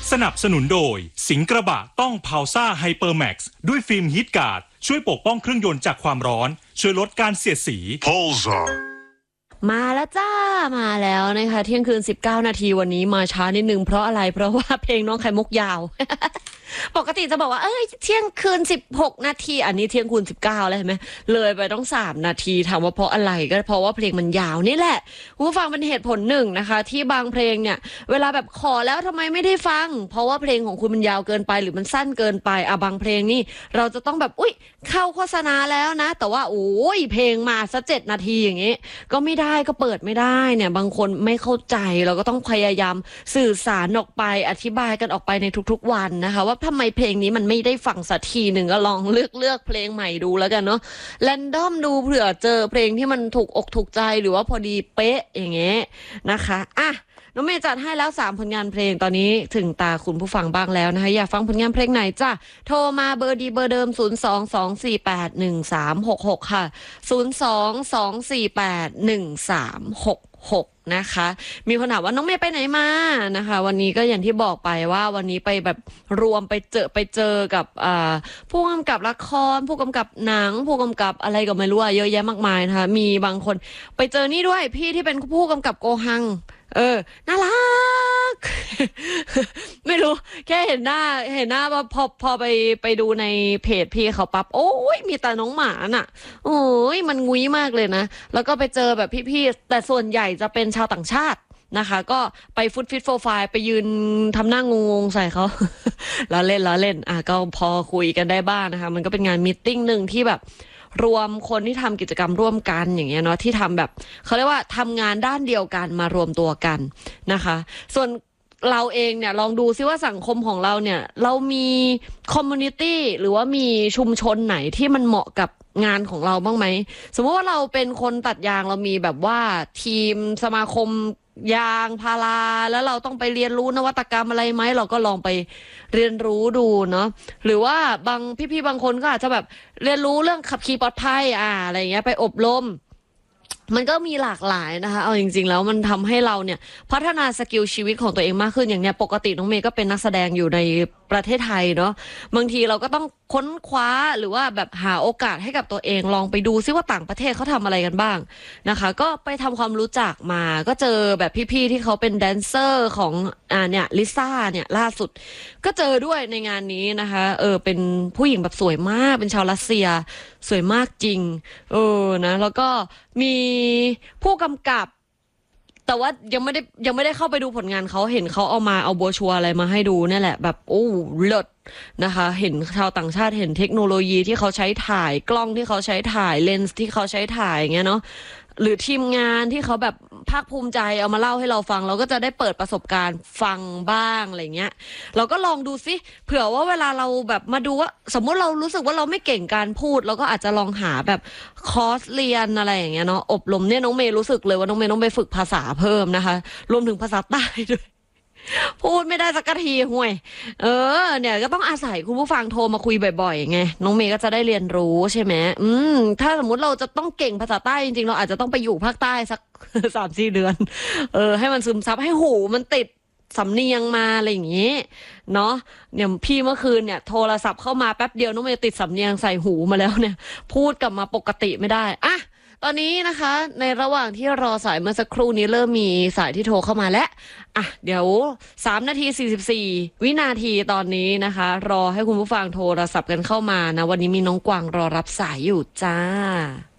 สนับสนุนโดยสิงห์กระบะต้องพาวซ่าไฮเปอร์แม็กซ์ด้วยฟิล์มฮีทการ์ดช่วยปกป้องเครื่องยนต์จากความร้อนช่วยลดการเสียดสีมาแล้วจ้ามาแล้วนะคะเที่ยงคืน19 นาทีวันนี้มาช้านิดนึงเพราะอะไรเพราะว่าเพลงน้องไข่มุกยาว ปกติจะบอกว่าเที่ยงคืน16 นาทีอันนี้เที่ยงคืน19แล้วเห็นไหมเลยไปต้อง3 นาทีถามว่าเพราะอะไรก็เพราะว่าเพลงมันยาวนี่แหละผู้ฟังเป็นเหตุผลหนึ่งนะคะที่บางเพลงเนี่ยเวลาแบบขอแล้วทำไมไม่ได้ฟังเพราะว่าเพลงของคุณมันยาวเกินไปหรือมันสั้นเกินไปบางเพลงนี่เราจะต้องแบบเข้าโฆษณาแล้วนะแต่ว่าเพลงมาซะ7 นาทีอย่างงี้ก็ไม่ได้ก็เปิดไม่ได้เนี่ยบางคนไม่เข้าใจเราก็ต้องพยายามสื่อสารออกไปอธิบายกันออกไปในทุกๆวันนะคะว่าทำไมเพลงนี้มันไม่ได้ฟังสักทีหนึ่งก็ลองเลือกเพลงใหม่ดูแล้วกันเนาะแรนดอมดูเผื่อเจอเพลงที่มันถูกอกถูกใจหรือว่าพอดีเป๊ะอย่างเงี้ยนะคะน้องเมย์จัดให้แล้ว3 ผลงานเพลงตอนนี้ถึงตาคุณผู้ฟังบ้างแล้วนะคะอยากฟังผลงานเพลงไหนจ้ะโทรมาเบอร์ดีเบอร์เดิม022481366ค่ะ022481366นะคะมีคนถามว่าน้องเมย์ไปไหนมานะคะวันนี้ก็อย่างที่บอกไปว่าวันนี้ไปแบบรวมไปเจอกับผู้กำกับละครผู้กำกับหนังผู้กำกับอะไรก็ไม่รู้เยอะแยะมากมายนะคะมีบางคนไปเจอนี่ด้วยพี่ที่เป็นผู้กำกับโกหังน่ารัก ไม่รู้แค่เห็นหน้าว่าพอไปดูในเพจพี่เขาปั๊บมีแต่น้องหมาน่ะมันงุ้ยมากเลยนะแล้วก็ไปเจอแบบพี่ๆแต่ส่วนใหญ่จะเป็นชาวต่างชาตินะคะก็ไปฟุตฟิตโฟไฟล์ไปยืนทำหน้างงใส่เขา แล้วเล่นก็พอคุยกันได้บ้างนะคะมันก็เป็นงานมีตติ้งหนึ่งที่แบบรวมคนที่ทำกิจกรรมร่วมกันอย่างเงี้ยเนาะที่ทำแบบเขาเรียกว่าทำงานด้านเดียวกันมารวมตัวกันนะคะส่วนเราเองเนี่ยลองดูซิว่าสังคมของเราเนี่ยเรามีคอมมูนิตี้หรือว่ามีชุมชนไหนที่มันเหมาะกับงานของเราบ้างไหมสมมติว่าเราเป็นคนตัดยางเรามีแบบว่าทีมสมาคมยางพาราแล้วเราต้องไปเรียนรู้นวัตกรรมอะไรไหมเราก็ลองไปเรียนรู้ดูเนาะหรือว่าบางพี่ๆบางคนก็อาจจะแบบเรียนรู้เรื่องขับขี่ปลอดภัยอะไรเงี้ยไปอบรมมันก็มีหลากหลายนะคะเอาจริงๆแล้วมันทำให้เราเนี่ยพัฒนาสกิลชีวิตของตัวเองมากขึ้นอย่างเนี้ยปกติน้องเมย์ก็เป็นนักแสดงอยู่ในประเทศไทยเนาะบางทีเราก็ต้องค้นคว้าหรือว่าแบบหาโอกาสให้กับตัวเองลองไปดูซิว่าต่างประเทศเขาทำอะไรกันบ้างนะคะก็ไปทำความรู้จักมาก็เจอแบบพี่ๆที่เขาเป็นแดนเซอร์ของเนี่ยลิซ่าเนี่ยล่าสุดก็เจอด้วยในงานนี้นะคะเป็นผู้หญิงแบบสวยมากเป็นชาวรัสเซียสวยมากจริงนะแล้วก็มีผู้กำกับแต่ว่ายังไม่ได้เข้าไปดูผลงานเขาเห็นเขาเอาโบรชัวร์อะไรมาให้ดูเนี่ยแหละแบบเลิศนะคะเห็นชาวต่างชาติเห็นเทคโนโลยีที่เขาใช้ถ่ายกล้องที่เขาใช้ถ่ายเลนส์ที่เขาใช้ถ่ายอย่างเงี้ยเนาะหรือทีมงานที่เขาแบบภาคภูมิใจเอามาเล่าให้เราฟังเราก็จะได้เปิดประสบการณ์ฟังบ้างอะไรเงี้ยเราก็ลองดูซิเผื่อว่าเวลาเราแบบมาดูว่าสมมติเรารู้สึกว่าเราไม่เก่งการพูดเราก็อาจจะลองหาแบบคอร์สเรียนอะไรอย่างเงี้ยเนาะอบรมเนี่ยน้องเมย์รู้สึกเลยว่าน้องเมย์ต้องไปฝึกภาษาเพิ่มนะคะรวมถึงภาษาใต้ด้วยพูดไม่ได้สักทีห่วยเนี่ยก็ต้องอาศัยคุณผู้ฟังโทรมาคุยบ่อยๆไงน้องเมย์ก็จะได้เรียนรู้ใช่ไหมถ้าสมมุติเราจะต้องเก่งภาษาใต้จริงๆเราอาจจะต้องไปอยู่ภาคใต้สัก3-4 เดือนให้มันซึมซับให้หูมันติดสำเนียงมาอะไรอย่างงี้เนาะเนี่ยพี่เมื่อคืนเนี่ยโทรศัพท์เข้ามาแป๊บเดียวน้องเมย์ติดสำเนียงใส่หูมาแล้วเนี่ยพูดกลับมาปกติไม่ได้ตอนนี้นะคะในระหว่างที่รอสายเมื่อสักครู่นี้เริ่มมีสายที่โทรเข้ามาแล้วเดี๋ยว3 นาที 44 วินาทีตอนนี้นะคะรอให้คุณผู้ฟังโทรศัพท์กันเข้ามานะวันนี้มีน้องกวางรอรับสายอยู่จ้า